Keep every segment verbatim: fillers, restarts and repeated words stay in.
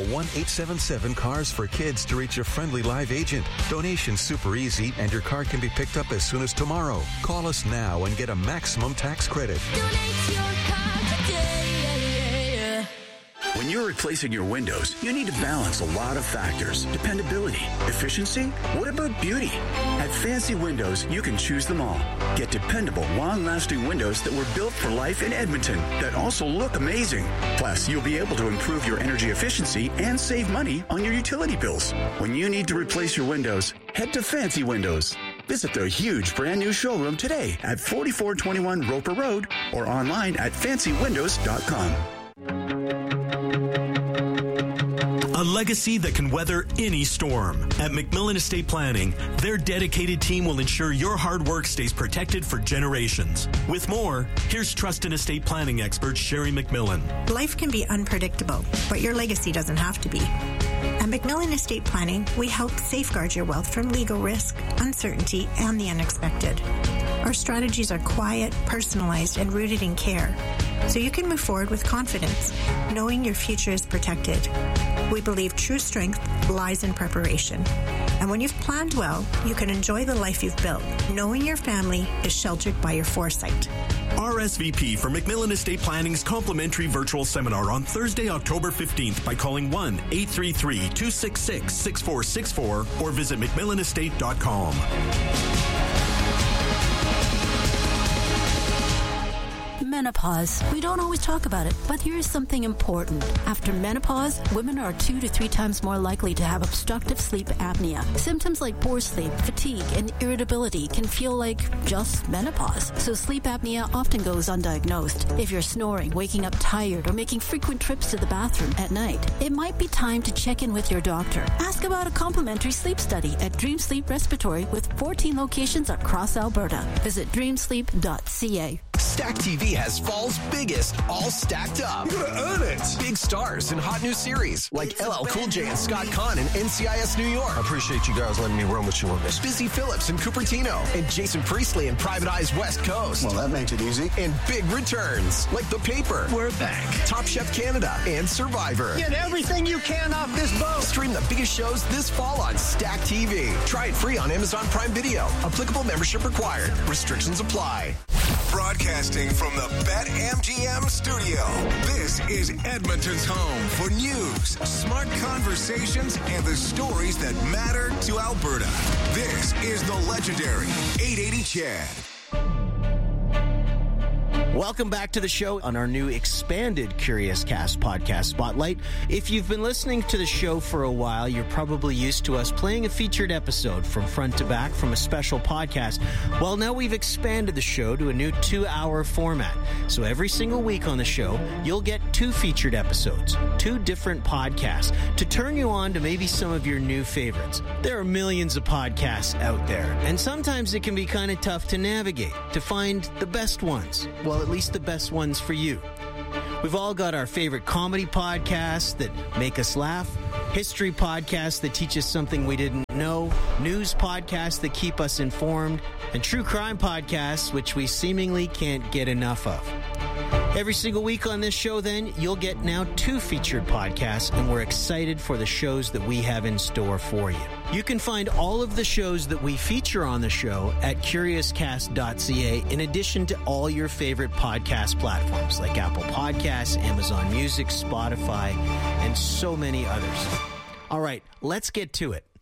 one eight seven seven cars for kids to reach a friendly live agent. Donation's super easy, and your car can be picked up as soon as tomorrow. Call us now and get a maximum tax credit. Donate your car today. When you're replacing your windows, you need to balance a lot of factors. Dependability, efficiency, what about beauty? At Fancy Windows, you can choose them all. Get dependable, long-lasting windows that were built for life in Edmonton that also look amazing. Plus, you'll be able to improve your energy efficiency and save money on your utility bills. When you need to replace your windows, head to Fancy Windows. Visit their huge brand new showroom today at forty-four twenty-one Roper Road or online at fancy windows dot com. A legacy that can weather any storm. At McMillan Estate Planning, their dedicated team will ensure your hard work stays protected for generations. With more, here's Trust and Estate Planning expert Sherry McMillan. Life can be unpredictable, but your legacy doesn't have to be. At McMillan Estate Planning, we help safeguard your wealth from legal risk, uncertainty, and the unexpected. Our strategies are quiet, personalized, and rooted in care, so you can move forward with confidence, knowing your future is protected. We believe true strength lies in preparation. And when you've planned well, you can enjoy the life you've built, knowing your family is sheltered by your foresight. R S V P for McMillan Estate Planning's complimentary virtual seminar on Thursday, October fifteenth by calling one eight three three, two six six, six four six four or visit mcmillan estate dot com. Menopause. We don't always talk about it, but here is something important. After menopause, women are two to three times more likely to have obstructive sleep apnea. Symptoms like poor sleep, fatigue, and irritability can feel like just menopause. So sleep apnea often goes undiagnosed. If you're snoring, waking up tired, or making frequent trips to the bathroom at night, it might be time to check in with your doctor. Ask about a complimentary sleep study at Dream Sleep Respiratory with fourteen locations across Alberta. Visit dream sleep dot c a. Stack T V has fall's biggest, all stacked up. You gotta earn it. Big stars and hot new series like L L Cool J and Scott Conn in N C I S New York. I appreciate you guys letting me run with you on this. Busy Phillips and Cupertino and Jason Priestley in Private Eye's West Coast. Well, that makes it easy. And big returns like The Paper. We're back. Top Chef Canada and Survivor. Get everything you can off this boat. Stream the biggest shows this fall on Stack T V. Try it free on Amazon Prime Video. Applicable membership required. Restrictions apply. Broadcasting from the BetMGM studio, this is Edmonton's home for news, smart conversations, and the stories that matter to Alberta. This is the legendary eight eighty C H E D. Welcome back to the show on our new expanded Curious Cast podcast Spotlight. If you've been listening to the show for a while, you're probably used to us playing a featured episode from front to back from a special podcast. Well, now we've expanded the show to a new two-hour format. So every single week on the show, you'll get two featured episodes, two different podcasts, to turn you on to maybe some of your new favorites. There are millions of podcasts out there, and sometimes it can be kind of tough to navigate, to find the best ones. Well, at least the best ones for you. We've all got our favorite comedy podcasts that make us laugh, history podcasts that teach us something we didn't know, news podcasts that keep us informed, and true crime podcasts which we seemingly can't get enough of. Every single week on this show, then, you'll get now two featured podcasts, and we're excited for the shows that we have in store for you. You can find all of the shows that we feature on the show at curious cast dot c a, in addition to all your favorite podcast platforms like Apple Podcasts, Amazon Music, Spotify, and so many others. All right, let's get to it.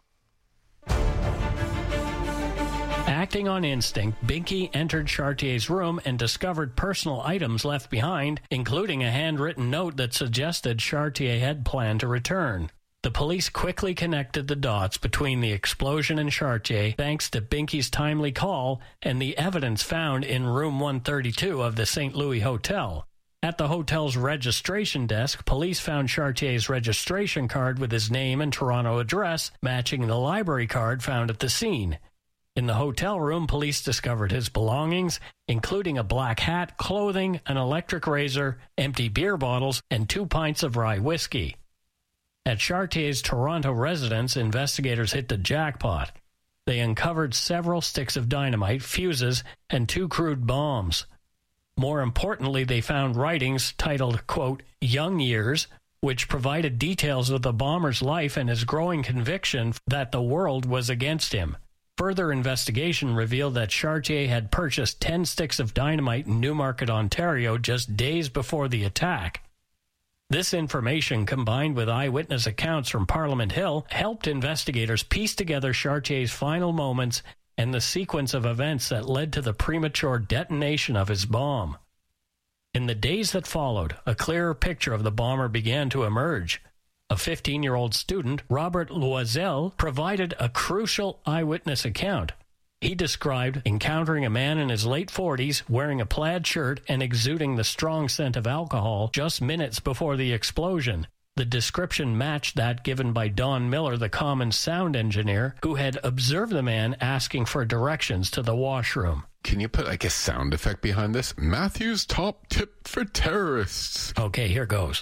Acting on instinct, Binky entered Chartier's room and discovered personal items left behind, including a handwritten note that suggested Chartier had planned to return. The police quickly connected the dots between the explosion and Chartier thanks to Binky's timely call and the evidence found in room one thirty-two of the Saint Louis Hotel. At the hotel's registration desk, police found Chartier's registration card with his name and Toronto address, matching the library card found at the scene. In the hotel room, police discovered his belongings, including a black hat, clothing, an electric razor, empty beer bottles, and two pints of rye whiskey. At Chartier's Toronto residence, investigators hit the jackpot. They uncovered several sticks of dynamite, fuses, and two crude bombs. More importantly, they found writings titled, quote, Young Years, which provided details of the bomber's life and his growing conviction that the world was against him. Further investigation revealed that Chartier had purchased ten sticks of dynamite in Newmarket, Ontario, just days before the attack. This information, combined with eyewitness accounts from Parliament Hill, helped investigators piece together Chartier's final moments and the sequence of events that led to the premature detonation of his bomb. In the days that followed, a clearer picture of the bomber began to emerge. A fifteen-year-old student, Robert Loisel, provided a crucial eyewitness account. He described encountering a man in his late forties wearing a plaid shirt and exuding the strong scent of alcohol just minutes before the explosion. The description matched that given by Don Miller, the Commons sound engineer, who had observed the man asking for directions to the washroom. Can you put like a sound effect behind this? Matthew's top tip for terrorists. Okay, here goes.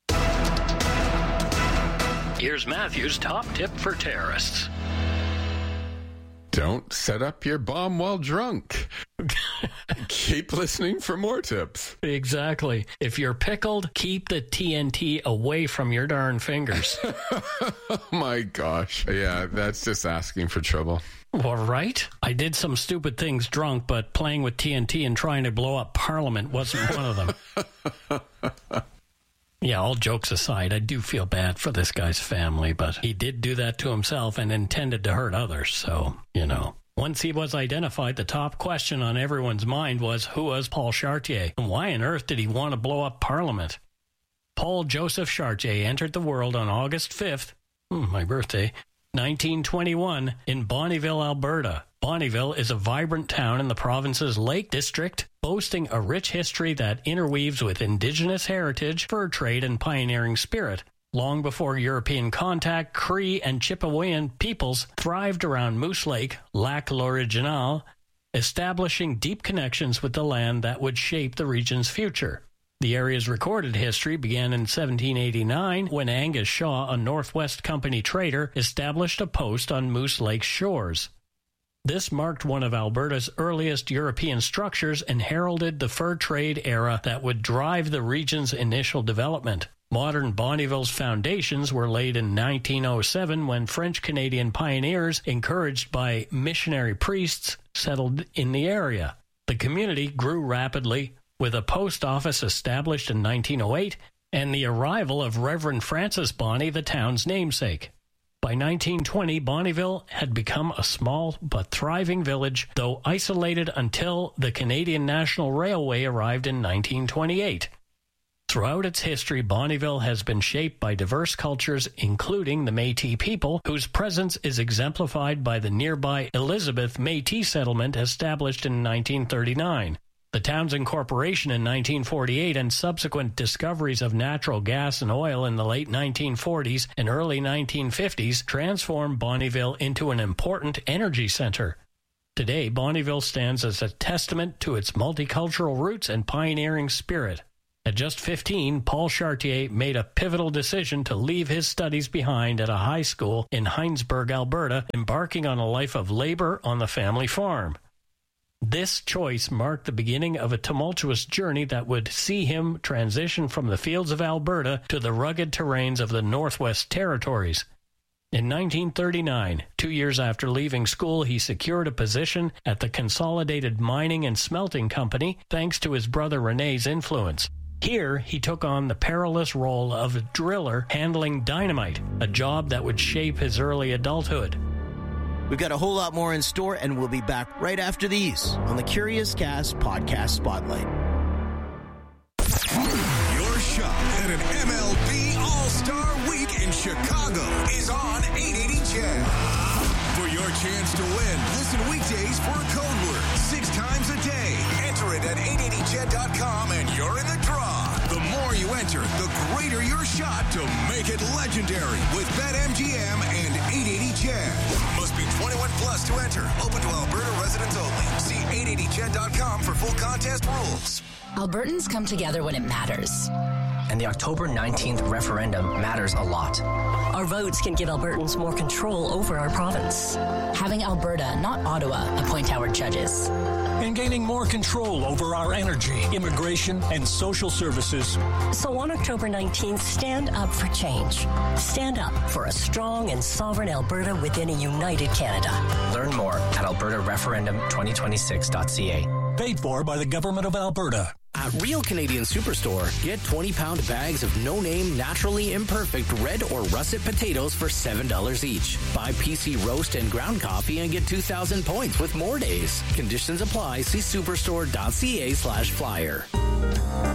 Here's Matthew's top tip for terrorists. Don't set up your bomb while drunk. Keep listening for more tips. Exactly. If you're pickled, keep the T N T away from your darn fingers. Oh my gosh. Yeah, that's just asking for trouble. All right. I did some stupid things drunk, but playing with T N T and trying to blow up Parliament wasn't one of them. Yeah, all jokes aside, I do feel bad for this guy's family, but he did do that to himself and intended to hurt others, so, you know. Once he was identified, the top question on everyone's mind was, who was Paul Chartier, and why on earth did he want to blow up Parliament? Paul Joseph Chartier entered the world on August fifth, hmm, my birthday, nineteen twenty-one, in Bonnyville, Alberta. Bonnyville is a vibrant town in the province's Lake District, boasting a rich history that interweaves with Indigenous heritage, fur trade, and pioneering spirit. Long before European contact, Cree and Chippewayan peoples thrived around Moose Lake, Lac l'Original, establishing deep connections with the land that would shape the region's future. The area's recorded history began in seventeen eighty-nine when Angus Shaw, a Northwest Company trader, established a post on Moose Lake's shores. This marked one of Alberta's earliest European structures and heralded the fur trade era that would drive the region's initial development. Modern Bonnyville's foundations were laid in nineteen oh seven when French-Canadian pioneers, encouraged by missionary priests, settled in the area. The community grew rapidly, with a post office established in nineteen oh eight and the arrival of Reverend Francis Bonney, the town's namesake. By nineteen twenty, Bonnyville had become a small but thriving village, though isolated until the Canadian National Railway arrived in nineteen twenty-eight. Throughout its history, Bonnyville has been shaped by diverse cultures, including the Métis people, whose presence is exemplified by the nearby Elizabeth Métis settlement established in nineteen thirty-nine. The town's incorporation in nineteen forty-eight and subsequent discoveries of natural gas and oil in the late nineteen forties and early nineteen fifties transformed Bonnyville into an important energy center. Today, Bonnyville stands as a testament to its multicultural roots and pioneering spirit. At just fifteen, Paul Chartier made a pivotal decision to leave his studies behind at a high school in Heinsberg, Alberta, embarking on a life of labor on the family farm. This choice marked the beginning of a tumultuous journey that would see him transition from the fields of Alberta to the rugged terrains of the Northwest Territories. In nineteen thirty-nine, two years after leaving school, he secured a position at the Consolidated Mining and Smelting Company thanks to his brother René's influence. Here, he took on the perilous role of a driller handling dynamite, a job that would shape his early adulthood. We've got a whole lot more in store, and we'll be back right after these on the Curious Cast Podcast Spotlight. Your shot at an M L B All-Star Week in Chicago is on eight eighty C H E D. For your chance to win, listen weekdays for a code word six times a day. Enter it at eight eighty C H E D dot com and you're in the draw. The more you enter, the greater your shot to make it legendary with BetMGM and eight eighty C H E D. Must be twenty-one plus to enter. Open to Alberta residents only. See eight eighty C H E D dot com for full contest rules. Albertans come together when it matters. And the October nineteenth referendum matters a lot. Our votes can give Albertans more control over our province. Having Alberta, not Ottawa, appoint our judges. and gaining more control over our energy, immigration, and social services. So on October nineteenth, stand up for change. Stand up for a strong and sovereign Alberta within a united Canada. Learn more at alberta referendum twenty twenty-six dot c a. Paid for by the Government of Alberta. At Real Canadian Superstore, get twenty-pound bags of no-name, naturally imperfect red or russet potatoes for seven dollars each. Buy P C roast and ground coffee and get two thousand points with more days. Conditions apply. See superstore dot c a slash flyer.